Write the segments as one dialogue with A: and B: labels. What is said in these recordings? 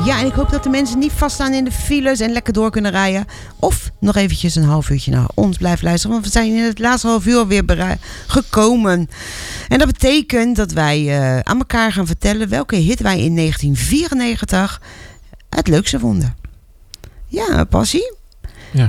A: Ja, en ik hoop dat de mensen niet vaststaan in de files en lekker door kunnen rijden. Of nog eventjes een half uurtje naar ons blijven luisteren. Want we zijn in het laatste half uur alweer gekomen. En dat betekent dat wij aan elkaar gaan vertellen welke hit wij in 1994 het leukste vonden. Ja, Passie?
B: Ja.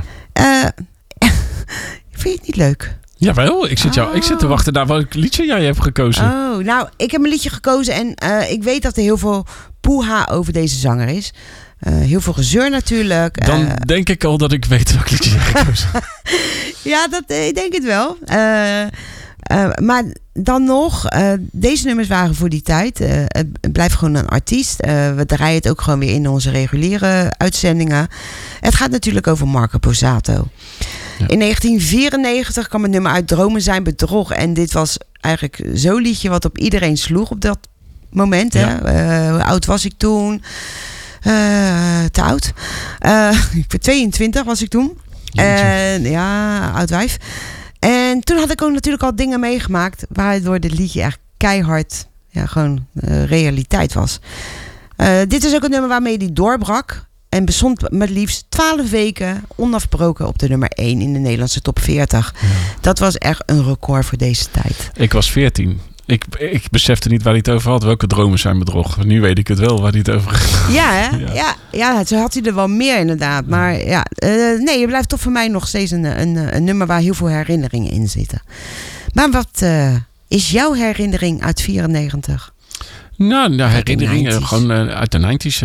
A: Vind je het niet leuk?
B: Jawel, ik zit te wachten naar welk liedje jij hebt gekozen.
A: Oh, nou, ik heb een liedje gekozen en ik weet dat er heel veel poeha over deze zanger is. Heel veel gezeur natuurlijk.
B: Dan denk ik al dat ik weet welk liedje je hebt gekozen.
A: Ja, ik denk het wel. Maar dan nog, deze nummers waren voor die tijd. Het blijft gewoon een artiest. We draaien het ook gewoon weer in onze reguliere uitzendingen. Het gaat natuurlijk over Marco Borsato. Ja. In 1994 kwam het nummer uit Dromen zijn bedrog. En dit was eigenlijk zo'n liedje wat op iedereen sloeg op dat moment. Ja. Hè? Hoe oud was ik toen? Te oud. Ik ben 22 was ik toen. Ja, oud wijf. En toen had ik ook natuurlijk al dingen meegemaakt waardoor dit liedje echt keihard gewoon realiteit was. Dit is ook een nummer waarmee hij doorbrak. En bestond met liefst 12 weken onafgebroken op de nummer 1 in de Nederlandse top 40. Ja. Dat was echt een record voor deze tijd.
B: Ik was 14. Ik besefte niet waar hij het over had. Welke dromen zijn bedrog? Nu weet ik het wel waar hij het over had.
A: Ja, hè? Ja, zo had hij er wel meer inderdaad. Maar nee, het blijft toch voor mij nog steeds een nummer waar heel veel herinneringen in zitten. Maar wat is jouw herinnering uit 94?
B: Nou, herinneringen gewoon uit de 90's.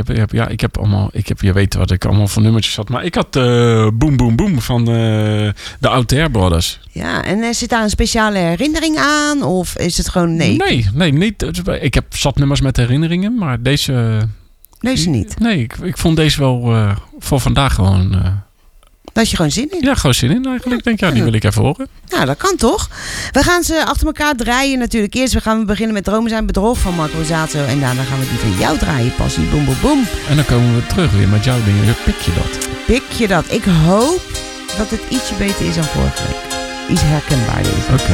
B: Je weet wat ik allemaal voor nummertjes had. Maar ik had Boom Boom Boom van de Outer Brothers.
A: Ja, en zit daar een speciale herinnering aan? Of is het gewoon
B: nee? Nee, niet. Ik heb zat nummers met herinneringen, maar deze
A: niet?
B: Nee, ik vond deze wel voor vandaag gewoon...
A: Daar had je gewoon zin in?
B: Ja, gewoon zin in eigenlijk. Ik denk, die wil ik even horen.
A: Nou, dat kan toch? We gaan ze achter elkaar draaien natuurlijk. Eerst gaan we beginnen met Dromen zijn bedrog van Marco Borsato. En daarna gaan we die van jou draaien, Passie. Boom, boom, boom.
B: En dan komen we terug weer met jouw dingen. Pik je dat?
A: Pik je dat? Ik hoop dat het ietsje beter is dan vorige week. Iets herkenbaarder is.
B: Oké.